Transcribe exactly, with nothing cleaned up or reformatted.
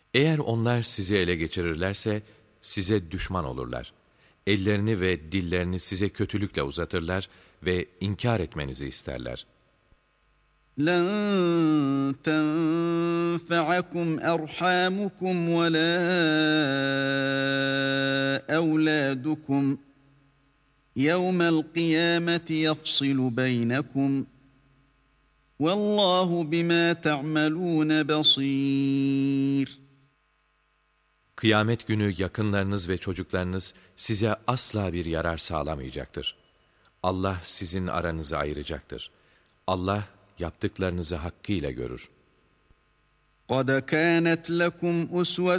Eğer onlar sizi ele geçirirlerse size düşman olurlar. Ellerini ve dillerini size kötülükle uzatırlar ve inkar etmenizi isterler. لَنْ تَنْفَعَكُمْ أَرْحَامُكُمْ وَلَا أَوْلَادُكُمْ يَوْمَ الْقِيَامَةِ يَفْصِلُ بَيْنَكُمْ وَاللّٰهُ بِمَا تَعْمَلُونَ بَصِيرٌ. Kıyamet günü yakınlarınız ve çocuklarınız size asla bir yarar sağlamayacaktır. Allah sizin aranızı ayıracaktır. Allah yaptıklarınızı hakkıyla görür. قَدْ كَانَتْ لَكُمْ أُسْوَةٌ